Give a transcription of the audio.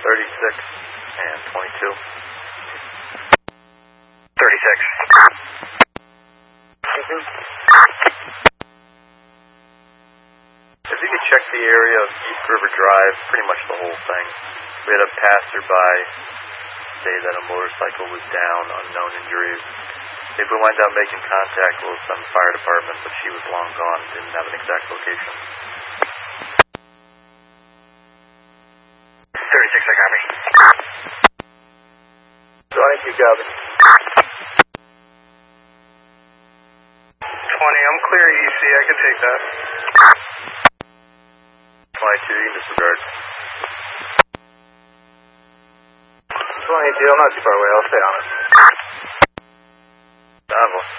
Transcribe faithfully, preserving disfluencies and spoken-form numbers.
thirty-six and twenty-two. thirty-six. Mm-hmm. If you could check the area of East River Drive, pretty much the whole thing. We had a passerby say that a motorcycle was down, unknown injuries. If we went down making contact, we'll send the fire department, but she was long gone, didn't have an exact location. thirty-six, I copy. twenty-two, copy. twenty, I'm clear E C, I can take that. twenty-two, you can disregard. twenty-two, I'm not too far away, I'll stay on it. Bravo.